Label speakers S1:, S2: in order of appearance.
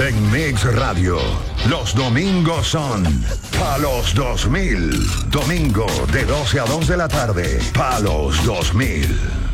S1: En Mix Radio, los domingos son Palos 2000. Domingo de 12 a 2 de la tarde. Palos 2000.